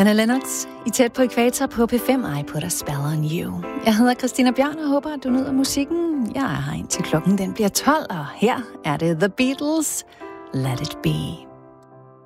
Anna Lennox i Tæt på Ækvator på P5. I put a spell on you. Jeg hedder Christina Bjørn og håber, at du nyder musikken. Jeg er her indtil klokken den bliver 12, og her er det The Beatles. Let it be.